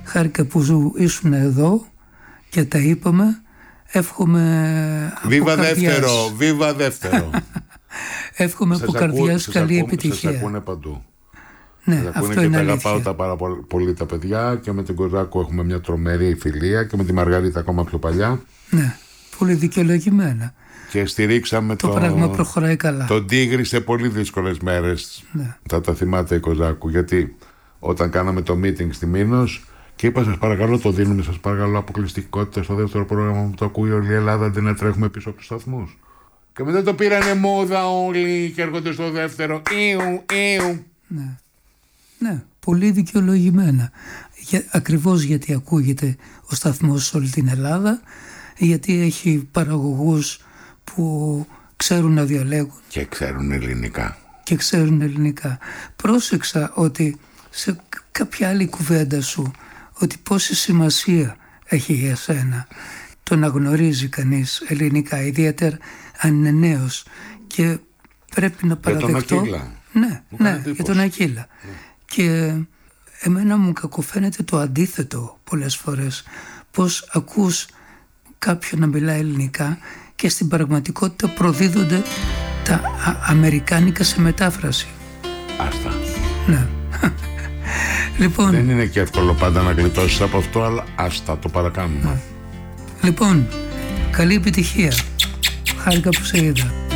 Χάρηκα που ήσουν εδώ και τα είπαμε. Εύχομαι Βίβα δεύτερο, βίβα δεύτερο. Εύχομαι από καρδιάς καλή επιτυχία. Σας ακούνε παντού. Ναι, αυτό είναι αλήθεια. Αγαπάω τα πάρα πολύ τα παιδιά και με τον Κοζάκο έχουμε μια τρομερή φιλία και με τη Μαργαρίτα ακόμα πιο παλιά. Ναι, πολύ δικαιολογημένα. Και στηρίξαμε το πράγμα προχωράει καλά. Τον Τίγρη σε πολύ δύσκολες μέρες. Ναι. Θα τα θυμάται η Κοζάκου, γιατί όταν κάναμε το meeting στη Μήνος και είπα σας παρακαλώ το δίνουμε, σας παρακαλώ αποκλειστικότητα στο δεύτερο πρόγραμμα που το ακούει όλη η Ελλάδα αντί να τρέχουμε πίσω από τους σταθμούς. Και μετά το πήρανε μόδα όλοι και έρχονται στο δεύτερο. Ναι. Ναι, πολύ δικαιολογημένα. Ακριβώς γιατί ακούγεται ο σταθμός σε όλη την Ελλάδα, γιατί έχει παραγωγούς που ξέρουν να διαλέγουν. Και ξέρουν ελληνικά. Πρόσεξα ότι σε κάποια άλλη κουβέντα σου, ότι πόση σημασία έχει για σένα το να γνωρίζει κανείς ελληνικά, ιδιαίτερα αν είναι νέος, και πρέπει να παραδεχτώ. Ναι, για τον Ακύλα. Και εμένα μου κακοφαίνεται το αντίθετο πολλές φορές, πως ακούς κάποιον να μιλάει ελληνικά και στην πραγματικότητα προδίδονται τα αμερικάνικα σε μετάφραση. Άστα. Ναι. Λοιπόν, δεν είναι και εύκολο πάντα να γλιτώσεις από αυτό, αλλά άστα, το παρακάνουμε. Λοιπόν, καλή επιτυχία. Χάρηκα που σε είδα.